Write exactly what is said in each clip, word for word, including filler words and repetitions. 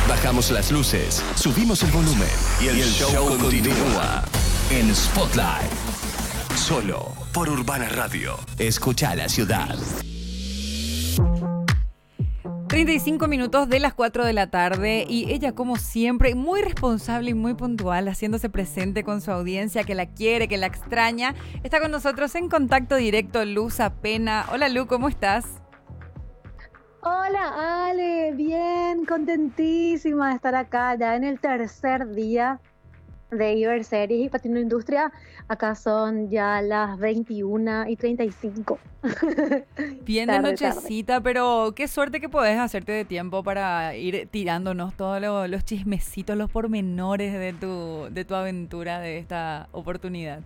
Bajamos las luces, subimos el volumen y el, y el show, show continúa en Spotlight. Solo por Urbana Radio. Escucha la ciudad. treinta y cinco minutos de las cuatro de la tarde y ella, como siempre, muy responsable y muy puntual, haciéndose presente con su audiencia que la quiere, que la extraña. Está con nosotros en contacto directo Luz Apena. Hola Lu, ¿cómo estás? Hola Ale, bien, contentísima de estar acá ya en el tercer día de Iberseries y Patino Industria. Acá son ya las veintiuna y treinta y cinco. Bien de nochecita, pero qué suerte que podés hacerte de tiempo para ir tirándonos todos lo, los chismecitos, los pormenores de tu, de tu aventura, de esta oportunidad.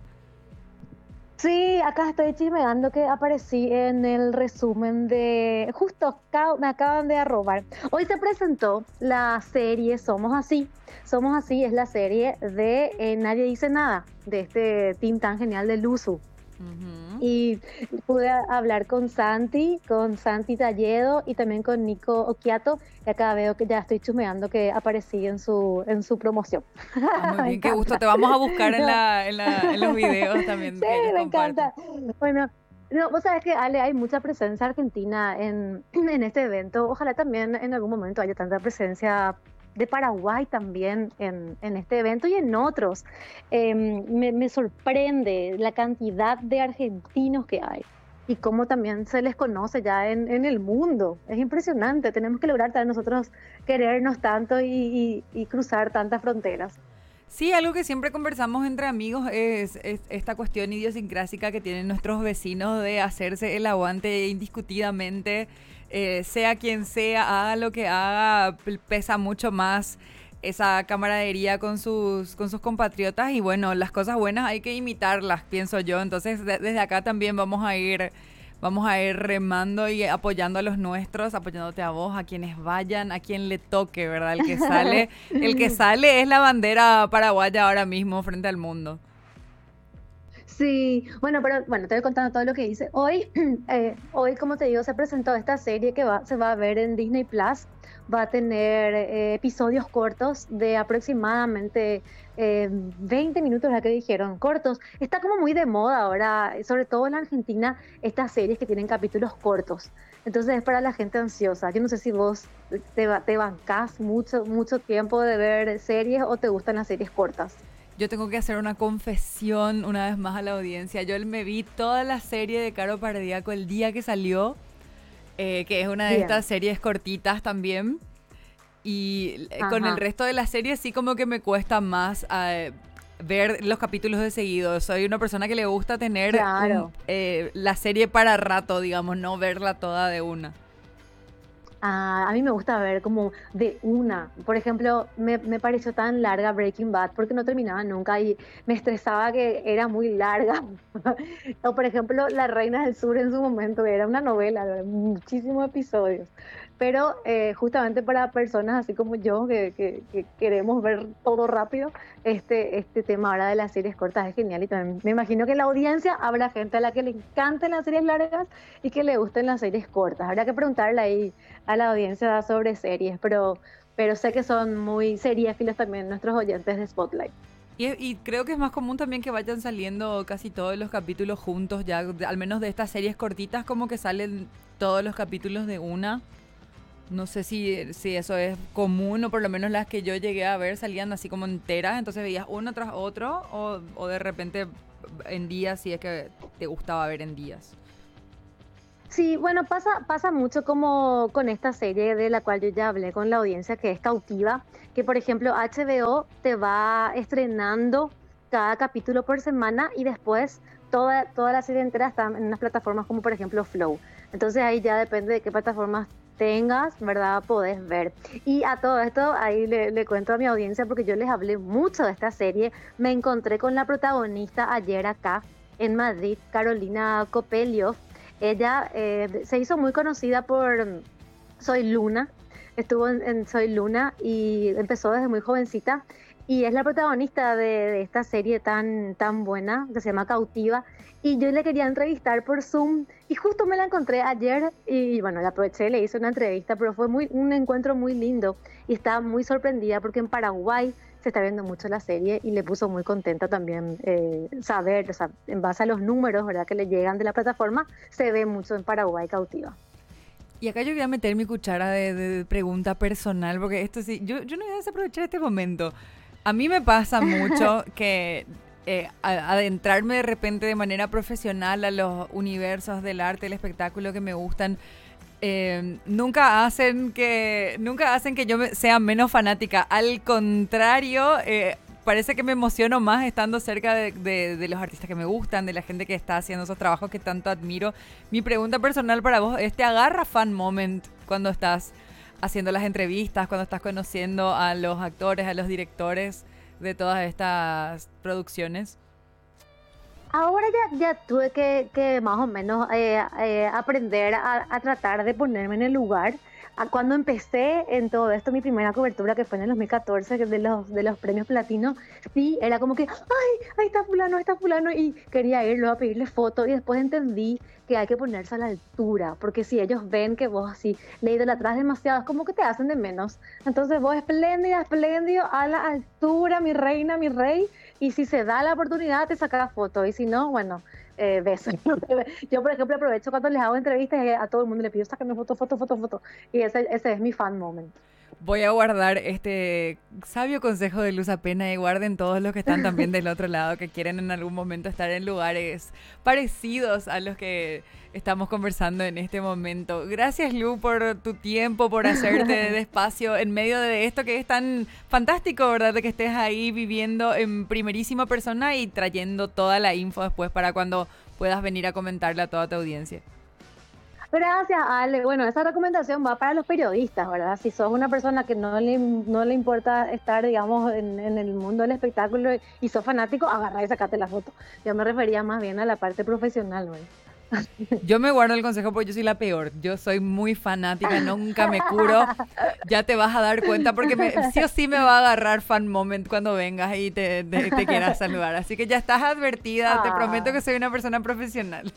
Sí, acá estoy chismeando que aparecí en el resumen de... Justo me acaban de arrobar. Hoy se presentó la serie Somos Así. Somos Así es la serie de eh, Nadie Dice Nada, de este team tan genial de Luzu. Uh-huh. Y pude hablar con Santi, con Santi Talledo y también con Nico Occhiato. Y acá veo que ya estoy chusmeando que aparecí en su, en su promoción. Ah, muy bien, qué gusto. Te vamos a buscar en, la, en, la, en los videos también. Sí, que me comparten. encanta. Bueno, no, vos sabés que, Ale, hay mucha presencia argentina en, en este evento. Ojalá también en algún momento haya tanta presencia de Paraguay también en, en este evento y en otros. Eh, me, me sorprende la cantidad de argentinos que hay y cómo también se les conoce ya en, en el mundo. Es impresionante, tenemos que lograr también nosotros querernos tanto y, y, y cruzar tantas fronteras. Sí, algo que siempre conversamos entre amigos es, es esta cuestión idiosincrásica que tienen nuestros vecinos de hacerse el aguante indiscutidamente. Eh, sea quien sea, haga lo que haga, pesa mucho más esa camaradería con sus, con sus compatriotas y bueno, las cosas buenas hay que imitarlas, pienso yo. Entonces de, desde acá también vamos a ir vamos a ir remando y apoyando a los nuestros, apoyándote a vos, a quienes vayan, a quien le toque, ¿verdad? El que sale, el que sale es la bandera paraguaya ahora mismo frente al mundo. Sí, bueno, pero bueno, te voy contando todo lo que hice. Hoy, eh, hoy, como te digo, se presentó esta serie que va, se va a ver en Disney Plus. Va a tener eh, episodios cortos de aproximadamente eh, veinte minutos, la que dijeron, cortos. Está como muy de moda ahora, sobre todo en Argentina, estas series que tienen capítulos cortos. Entonces es para la gente ansiosa. Yo no sé si vos te, te bancás mucho, mucho tiempo de ver series o te gustan las series cortas. Yo tengo que hacer una confesión una vez más a la audiencia. Yo me vi toda la serie de Caro Pardíaco el día que salió, eh, que es una de Bien. estas series cortitas también. Y eh, con el resto de las series sí como que me cuesta más eh, ver los capítulos de seguido. Soy una persona que le gusta tener claro. un, eh, la serie para rato, digamos, no verla toda de una. Ah, a mí me gusta ver como de una. Por ejemplo, me, me pareció tan larga Breaking Bad porque no terminaba nunca y me estresaba que era muy larga. O por ejemplo, La Reina del Sur en su momento era una novela, muchísimos episodios. Pero eh, justamente para personas así como yo que, que, que queremos ver todo rápido, este, este tema ahora de las series cortas es genial y también me imagino que en la audiencia habrá gente a la que le encanten las series largas y que le gusten las series cortas. Habrá que preguntarle ahí a la audiencia sobre series, pero, pero sé que son muy seriéfilos también nuestros oyentes de Spotlight. Y, y creo que es más común también que vayan saliendo casi todos los capítulos juntos, ya de, al menos de estas series cortitas, como que salen todos los capítulos de una. No sé si, si eso es común o por lo menos las que yo llegué a ver salían así como enteras, entonces veías uno tras otro o, o de repente en días si es que te gustaba ver en días. Sí, bueno, pasa, pasa mucho como con esta serie de la cual yo ya hablé con la audiencia que es Cautiva, que por ejemplo H B O te va estrenando cada capítulo por semana y después toda, toda la serie entera está en unas plataformas como por ejemplo Flow. Entonces ahí ya depende de qué plataformas tengas, ¿verdad? Podés ver. Y a todo esto, ahí le, le cuento a mi audiencia porque yo les hablé mucho de esta serie. Me encontré con la protagonista ayer acá en Madrid, Carolina Copelio. Ella eh, se hizo muy conocida por Soy Luna, estuvo en, en Soy Luna y empezó desde muy jovencita y es la protagonista de, de esta serie tan, tan buena que se llama Cautiva. Y yo le quería entrevistar por Zoom y justo me la encontré ayer y bueno, la aproveché, le hice una entrevista, pero fue muy, un encuentro muy lindo y estaba muy sorprendida porque en Paraguay se está viendo mucho la serie y le puso muy contenta también eh, saber, o sea, en base a los números, ¿verdad?, que le llegan de la plataforma, se ve mucho en Paraguay Cautiva. Y acá yo voy a meter mi cuchara de, de pregunta personal, porque esto sí, yo, yo no voy a desaprovechar este momento. A mí me pasa mucho que eh, a, adentrarme de repente de manera profesional a los universos del arte, del espectáculo que me gustan, eh, nunca hacen que nunca hacen que yo me, sea menos fanática. Al contrario, eh, parece que me emociono más estando cerca de, de, de los artistas que me gustan, de la gente que está haciendo esos trabajos que tanto admiro. Mi pregunta personal para vos es, ¿te agarra fan moment cuando estás haciendo las entrevistas, cuando estás conociendo a los actores, a los directores de todas estas producciones? Ahora ya, ya tuve que, que más o menos eh, eh, aprender a, a tratar de ponerme en el lugar. A cuando empecé en todo esto, mi primera cobertura, que fue en el dos mil catorce, de los, de los premios platino, sí, era como que, ay, ahí está fulano, ahí está fulano, y quería ir luego a pedirle fotos, y después entendí que hay que ponerse a la altura, porque si ellos ven que vos así le idolatras demasiado, es como que te hacen de menos. Entonces vos, espléndida, espléndido, a la altura, mi reina, mi rey, y si se da la oportunidad te sacas foto, y si no, bueno, eh, beso. Yo, por ejemplo, aprovecho cuando les hago entrevistas y a todo el mundo le pido, sácame foto, foto, foto, foto, y ese, ese es mi fan moment. Voy a guardar este sabio consejo de Luz Apena y guarden todos los que están también del otro lado, que quieren en algún momento estar en lugares parecidos a los que estamos conversando en este momento. Gracias, Lu, por tu tiempo, por hacerte de espacio en medio de esto que es tan fantástico, ¿verdad? De que estés ahí viviendo en primerísima persona y trayendo toda la info después para cuando puedas venir a comentarle a toda tu audiencia. Gracias, Ale. Bueno, esa recomendación va para los periodistas, ¿verdad? Si sos una persona que no le, no le importa estar, digamos, en, en el mundo del espectáculo y sos fanático, agarra y sacate la foto. Yo me refería más bien a la parte profesional, ¿verdad? Yo me guardo el consejo porque yo soy la peor. Yo soy muy fanática, nunca me curo. Ya te vas a dar cuenta porque me, sí o sí me va a agarrar fan moment cuando vengas y te, te, te quieras saludar. Así que ya estás advertida, ah. Te prometo que soy una persona profesional.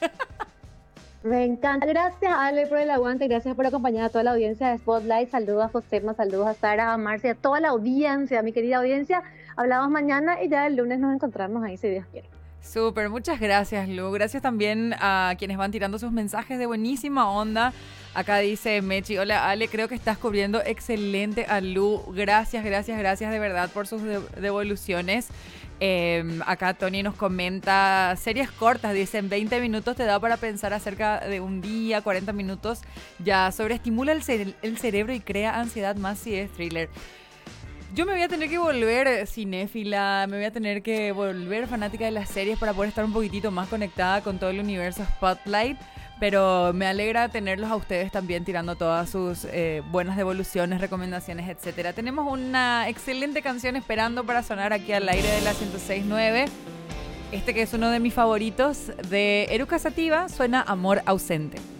Me encanta. Gracias, Ale, por el aguante. Gracias por acompañar a toda la audiencia de Spotlight. Saludos a Josema, saludos a Sara, a Marcia, a toda la audiencia, mi querida audiencia. Hablamos mañana y ya el lunes nos encontramos ahí, si Dios quiere. Súper, muchas gracias, Lu. Gracias también a quienes van tirando sus mensajes de buenísima onda. Acá dice Mechi, hola Ale, creo que estás cubriendo excelente a Lu. Gracias, gracias, gracias de verdad por sus de- devoluciones. Eh, acá Tony nos comenta, series cortas, dicen veinte minutos te da para pensar acerca de un día, cuarenta minutos ya sobreestimula el, cere- el cerebro y crea ansiedad más si es thriller. Yo me voy a tener que volver cinéfila, me voy a tener que volver fanática de las series para poder estar un poquitito más conectada con todo el universo Spotlight. Pero me alegra tenerlos a ustedes también tirando todas sus eh, buenas devoluciones, recomendaciones, etcétera. Tenemos una excelente canción esperando para sonar aquí al aire de la ciento seis punto nueve. Este que es uno de mis favoritos de Eruca Sativa, suena Amor Ausente.